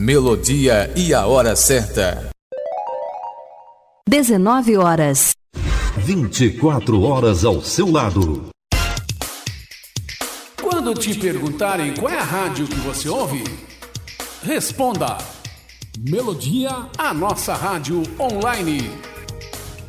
Melodia e a hora certa. 19 horas. 24 horas ao seu lado. Quando te perguntarem qual é a rádio que você ouve, responda: Melodia, a nossa rádio online.